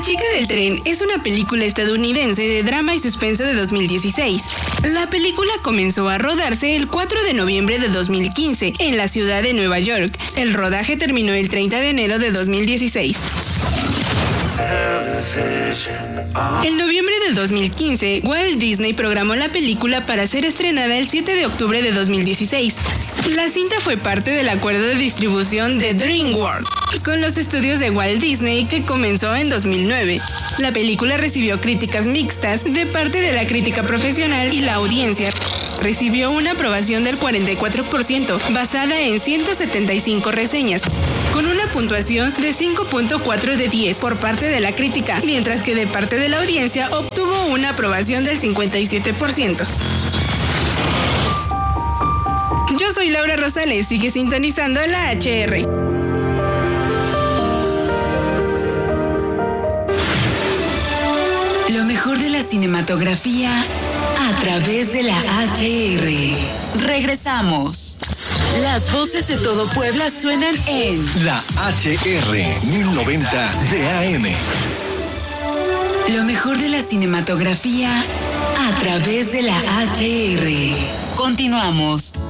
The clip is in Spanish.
chica del tren es una película estadounidense de drama y suspenso de 2016. La película comenzó a rodarse el 4 de noviembre de 2015 en la ciudad de Nueva York. El rodaje terminó el 30 de enero de 2016. En noviembre del 2015, Walt Disney programó la película para ser estrenada el 7 de octubre de 2016. La cinta fue parte del acuerdo de distribución de DreamWorks con los estudios de Walt Disney que comenzó en 2009. La película recibió críticas mixtas de parte de la crítica profesional y la audiencia. Recibió una aprobación del 44%, basada en 175 reseñas, con una puntuación de 5.4 de 10 por parte de la crítica, mientras que de parte de la audiencia obtuvo una aprobación del 57%. Yo soy Laura Rosales, sigue sintonizando la HR. Lo mejor de la cinematografía a través de la HR. Regresamos. Las voces de todo Puebla suenan en la HR 1090 de AM. Lo mejor de la cinematografía a través de la HR. Continuamos.